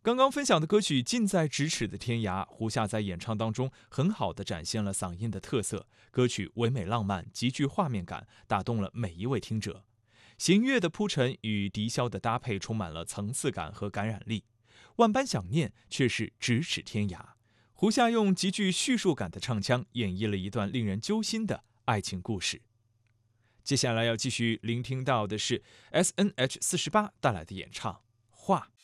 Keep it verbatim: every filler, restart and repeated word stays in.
刚刚分享的歌曲《近在咫尺的天涯》，胡夏在演唱当中很好地展现了嗓音的特色。歌曲唯美浪漫，极具画面感，打动了每一位听者。弦乐的铺陈与笛箫的搭配充满了层次感和感染力。万般想念，却是咫尺天涯。胡夏用极具叙述感的唱腔，演绎了一段令人揪心的爱情故事。接下来要继续聆听到的是 S N H 四十八带来的演唱《画》。